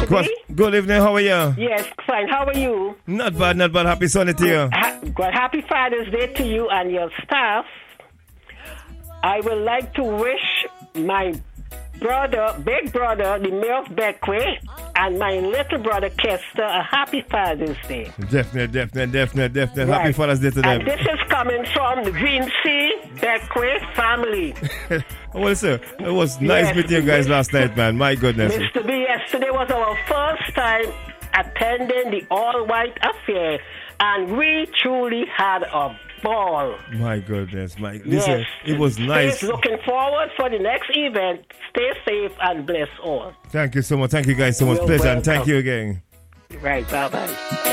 Of course. Good evening. How are you? Yes, fine. How are you? Not bad, not bad. Happy Sunday to you. Happy Father's Day to you and your staff. I would like to wish my big brother, the mayor of Beckway, and my little brother, Kester, a happy Father's Day. Definitely. Right. Happy Father's Day to them. And this is coming from the Vinci Beckway family. Well, sir, it was nice meeting you guys last night, man. My goodness. Mr. B, yesterday was our first time attending the all-white affair, and we truly had a ball. My goodness, listen, Yes. it was nice. Looking forward for the next event. Stay safe and bless all. Thank you so much. Thank you guys so much. You're Pleasure, and welcome. thank you again. Right, bye-bye.